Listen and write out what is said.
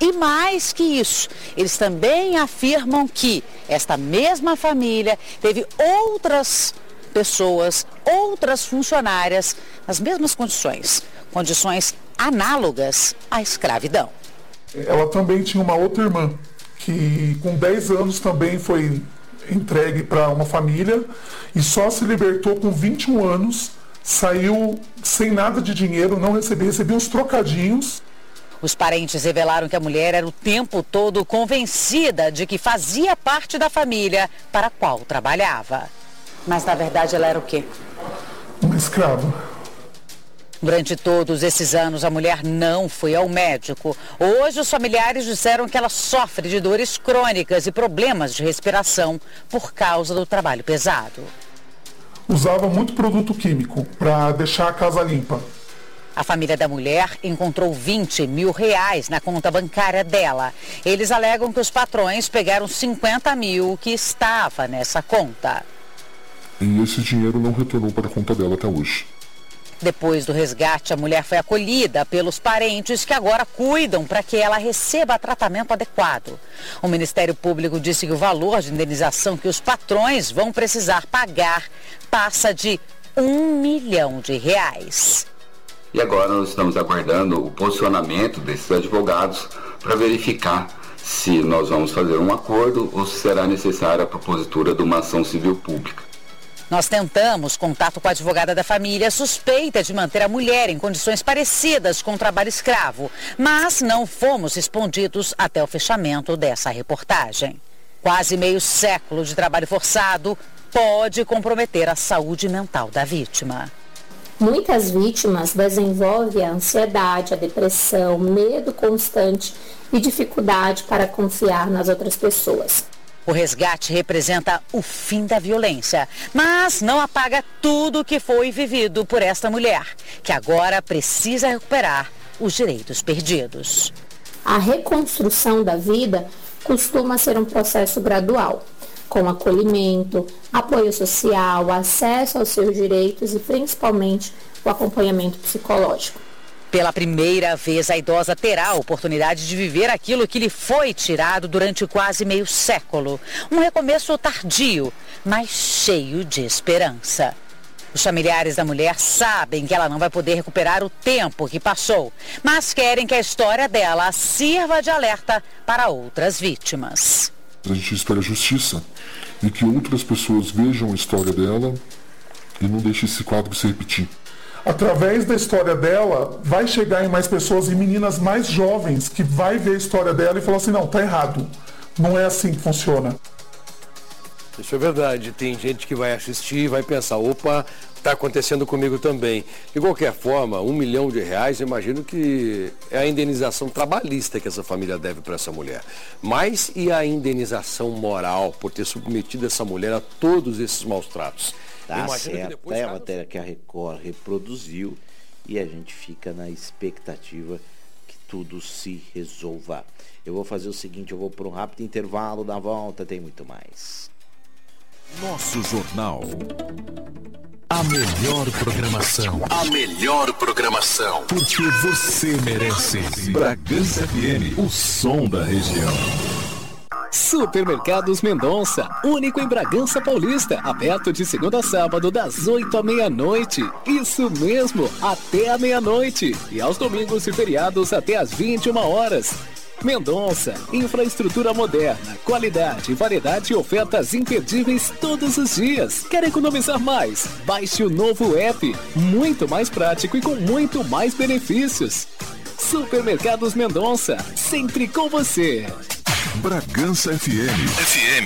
E mais que isso, eles também afirmam que esta mesma família teve outras pessoas, outras funcionárias nas mesmas condições análogas à escravidão. Ela também tinha uma outra irmã que com 10 anos também foi entregue para uma família e só se libertou com 21 anos, saiu sem nada de dinheiro, não recebia uns trocadinhos. Os parentes revelaram que a mulher era o tempo todo convencida de que fazia parte da família para a qual trabalhava. Mas na verdade ela era o quê? Uma escrava. Durante todos esses anos, a mulher não foi ao médico. Hoje, os familiares disseram que ela sofre de dores crônicas e problemas de respiração por causa do trabalho pesado. Usava muito produto químico para deixar a casa limpa. A família da mulher encontrou R$20 mil na conta bancária dela. Eles alegam que os patrões pegaram 50 mil que estava nessa conta. E esse dinheiro não retornou para a conta dela até hoje. Depois do resgate, a mulher foi acolhida pelos parentes que agora cuidam para que ela receba tratamento adequado. O Ministério Público disse que o valor de indenização que os patrões vão precisar pagar passa de R$1 milhão. E agora nós estamos aguardando o posicionamento desses advogados para verificar se nós vamos fazer um acordo ou se será necessária a propositura de uma ação civil pública. Nós tentamos contato com a advogada da família suspeita de manter a mulher em condições parecidas com o trabalho escravo, mas não fomos respondidos até o fechamento dessa reportagem. Quase meio século de trabalho forçado pode comprometer a saúde mental da vítima. Muitas vítimas desenvolvem a ansiedade, a depressão, medo constante e dificuldade para confiar nas outras pessoas. O resgate representa o fim da violência, mas não apaga tudo o que foi vivido por esta mulher, que agora precisa recuperar os direitos perdidos. A reconstrução da vida costuma ser um processo gradual, com acolhimento, apoio social, acesso aos seus direitos e principalmente o acompanhamento psicológico. Pela primeira vez, a idosa terá a oportunidade de viver aquilo que lhe foi tirado durante quase meio século. Um recomeço tardio, mas cheio de esperança. Os familiares da mulher sabem que ela não vai poder recuperar o tempo que passou, mas querem que a história dela sirva de alerta para outras vítimas. A gente espera justiça e que outras pessoas vejam a história dela e não deixe esse quadro se repetir. Através da história dela, vai chegar em mais pessoas e meninas mais jovens que vai ver a história dela e falar assim, não, tá errado, não é assim que funciona. Isso é verdade, tem gente que vai assistir e vai pensar, opa, está acontecendo comigo também. De qualquer forma, R$1 milhão, imagino que é a indenização trabalhista que essa família deve para essa mulher. Mas e a indenização moral por ter submetido essa mulher a todos esses maus tratos? Tá certo, é a matéria que a Record reproduziu e a gente fica na expectativa que tudo se resolva. Eu vou fazer o seguinte, eu vou para um rápido intervalo, na volta tem muito mais. Nosso Jornal. A melhor programação. A melhor programação. Porque você merece. Bragança FM, o som da região. Supermercados Mendonça, único em Bragança Paulista, aberto de segunda a sábado das 8 à meia-noite. Isso mesmo, até a meia-noite. E aos domingos e feriados até às 21 horas. Mendonça, infraestrutura moderna, qualidade, variedade e ofertas imperdíveis todos os dias. Quer economizar mais? Baixe o novo app, muito mais prático e com muito mais benefícios. Supermercados Mendonça, sempre com você. Bragança FM. FM